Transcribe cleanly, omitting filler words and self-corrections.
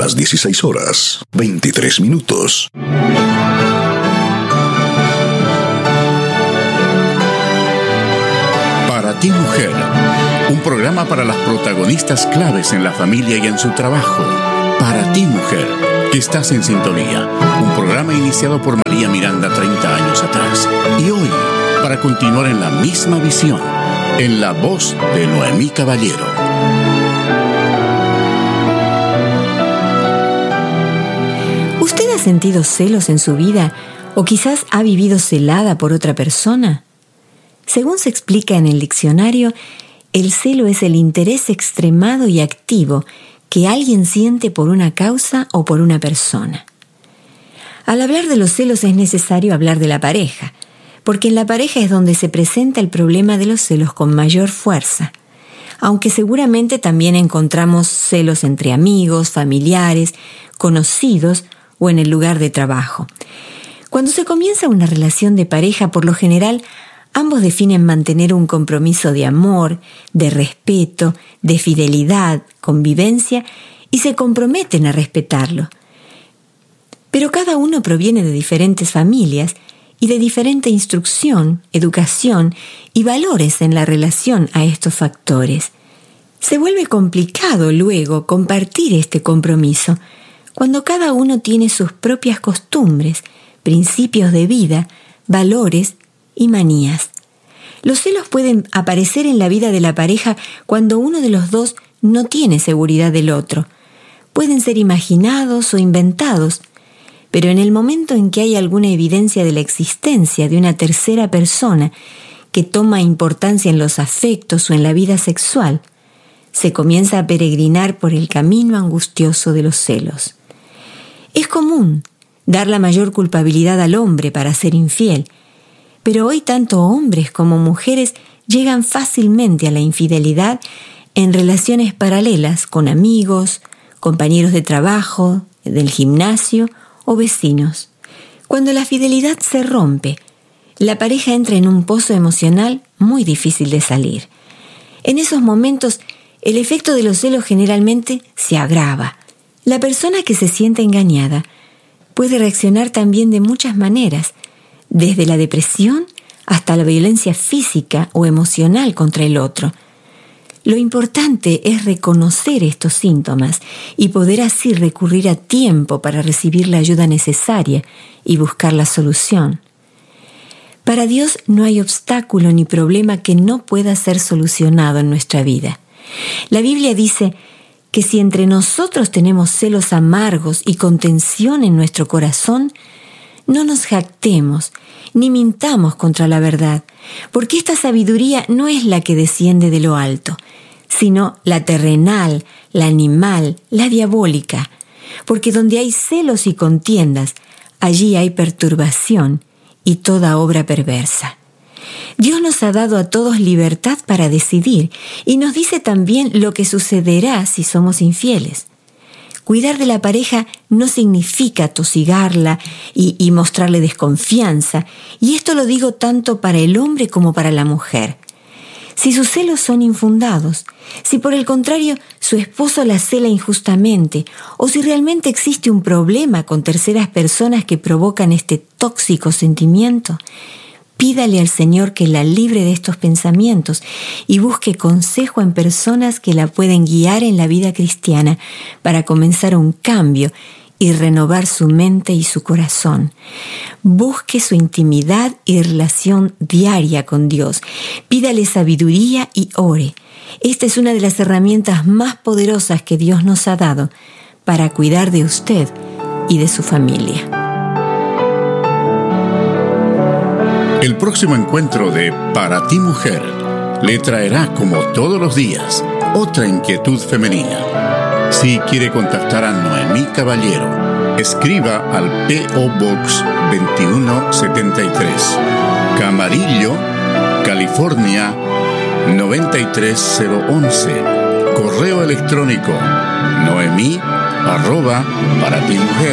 las 16:23. Para ti, mujer, un programa para las protagonistas claves en la familia y en su trabajo. Para ti, mujer, que estás en sintonía. Un programa iniciado por María Miranda 30 años atrás. Y hoy, para continuar en la misma visión, en la voz de Noemí Caballero. ¿Usted ha sentido celos en su vida o quizás ha vivido celada por otra persona? Según se explica en el diccionario, el celo es el interés extremado y activo que alguien siente por una causa o por una persona. Al hablar de los celos es necesario hablar de la pareja, porque en la pareja es donde se presenta el problema de los celos con mayor fuerza, aunque seguramente también encontramos celos entre amigos, familiares, conocidos o en el lugar de trabajo. Cuando se comienza una relación de pareja, por lo general, ambos definen mantener un compromiso de amor, de respeto, de fidelidad, convivencia y se comprometen a respetarlo. Pero cada uno proviene de diferentes familias y de diferente instrucción, educación y valores en la relación a estos factores. Se vuelve complicado luego compartir este compromiso cuando cada uno tiene sus propias costumbres, principios de vida, valores y manías. Los celos pueden aparecer en la vida de la pareja cuando uno de los dos no tiene seguridad del otro. Pueden ser imaginados o inventados, pero en el momento en que hay alguna evidencia de la existencia de una tercera persona que toma importancia en los afectos o en la vida sexual, se comienza a peregrinar por el camino angustioso de los celos. Es común dar la mayor culpabilidad al hombre para ser infiel, pero hoy tanto hombres como mujeres llegan fácilmente a la infidelidad en relaciones paralelas con amigos, compañeros de trabajo, del gimnasio o vecinos. Cuando la fidelidad se rompe, la pareja entra en un pozo emocional muy difícil de salir. En esos momentos, el efecto de los celos generalmente se agrava. La persona que se siente engañada puede reaccionar también de muchas maneras, desde la depresión hasta la violencia física o emocional contra el otro. Lo importante es reconocer estos síntomas y poder así recurrir a tiempo para recibir la ayuda necesaria y buscar la solución. Para Dios no hay obstáculo ni problema que no pueda ser solucionado en nuestra vida. La Biblia dice que si entre nosotros tenemos celos amargos y contención en nuestro corazón, no nos jactemos ni mintamos contra la verdad, porque esta sabiduría no es la que desciende de lo alto, sino la terrenal, la animal, la diabólica, porque donde hay celos y contiendas, allí hay perturbación y toda obra perversa. Dios nos ha dado a todos libertad para decidir y nos dice también lo que sucederá si somos infieles. Cuidar de la pareja no significa tosigarla y mostrarle desconfianza, y esto lo digo tanto para el hombre como para la mujer. Si sus celos son infundados, si por el contrario su esposo la cela injustamente, o si realmente existe un problema con terceras personas que provocan este tóxico sentimiento, pídale al Señor que la libre de estos pensamientos y busque consejo en personas que la pueden guiar en la vida cristiana para comenzar un cambio y renovar su mente y su corazón. Busque su intimidad y relación diaria con Dios. Pídale sabiduría y ore. Esta es una de las herramientas más poderosas que Dios nos ha dado para cuidar de usted y de su familia. El próximo encuentro de Para ti, mujer, le traerá, como todos los días, otra inquietud femenina. Si quiere contactar a Noemí Caballero, escriba al P.O. Box 2173, Camarillo, California 93011. Correo electrónico noemí@paratimujer.org.